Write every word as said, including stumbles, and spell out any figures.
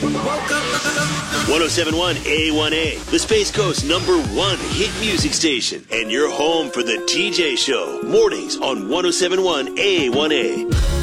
ten seventy-one A one A, the Space Coast number one hit music station, and your home for the T J Show, mornings on ten seventy-one A one A.